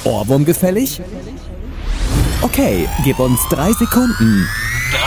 Ohrwurm gefällig? Okay, gib uns 3 Sekunden. 3,